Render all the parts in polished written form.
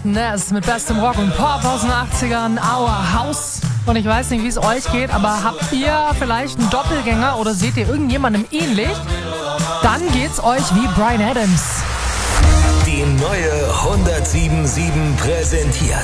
Ness mit bestem Rock und Pop aus den 80ern, Our House. Und ich weiß nicht, wie es euch geht, aber habt ihr vielleicht einen Doppelgänger oder seht ihr irgendjemandem ähnlich? Dann geht's euch wie Bryan Adams. Die neue 107.7 präsentiert.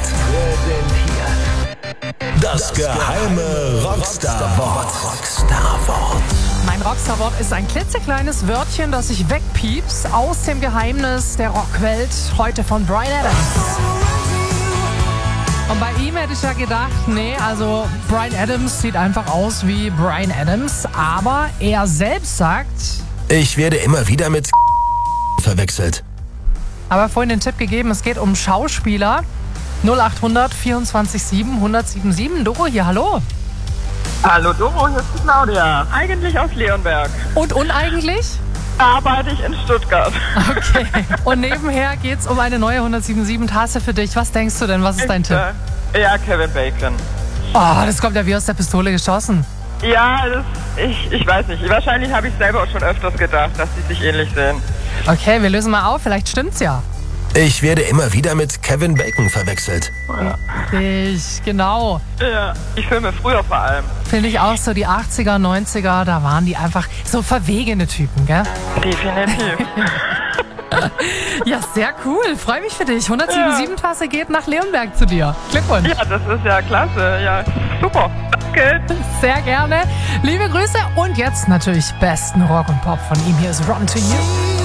Das geheime Rockstar-Wort. Mein Rockstar-Wort ist ein klitzekleines Wörtchen, das ich wegpiepst aus dem Geheimnis der Rockwelt, heute von Bryan Adams. Und bei ihm hätte ich ja gedacht, nee, also Bryan Adams sieht einfach aus wie Bryan Adams, aber er selbst sagt... Ich werde immer wieder mit verwechselt. Aber vorhin den Tipp gegeben, es geht um Schauspieler. 0800 24 7 1077. Doro hier, hallo. Hallo Doro, hier ist die Claudia. Eigentlich aus Leonberg. Und uneigentlich? Arbeite ich in Stuttgart. Okay. Und nebenher geht's um eine neue 107.7 Tasse für dich. Was denkst du denn? Was ist dein Tipp? Ja, Kevin Bacon. Oh, das kommt ja wie aus der Pistole geschossen. Ja, ich weiß nicht. Wahrscheinlich habe ich selber auch schon öfters gedacht, dass die sich ähnlich sehen. Okay, wir lösen mal auf. Vielleicht stimmt's ja. Ich werde immer wieder mit Kevin Bacon verwechselt. Richtig, genau. Ja, die Filme früher vor allem. Finde ich auch so, die 80er, 90er, da waren die einfach so verwegene Typen, gell? Definitiv. Ja, sehr cool. Freue mich für dich. 107.7 Tasse geht nach Leonberg zu dir. Glückwunsch. Ja, das ist ja klasse. Ja, super. Danke. Sehr gerne. Liebe Grüße und jetzt natürlich besten Rock und Pop von ihm. Hier ist Run to You.